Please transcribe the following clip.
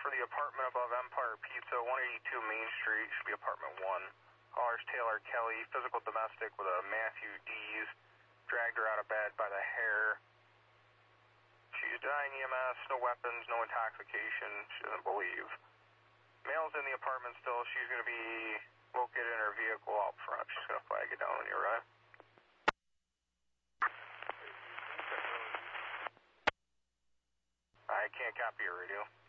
for the apartment above Empire Pizza, 182 Main Street, should be apartment 1. Caller's Taylor Kelly, physical domestic with a Matthew Dees, dragged her out of bed by the hair. She's denying EMS, no weapons, no intoxication, she doesn't believe. Male's in the apartment still, she's going to be located in her vehicle out front. She's going to flag it down when you arrive. I can't copy your radio.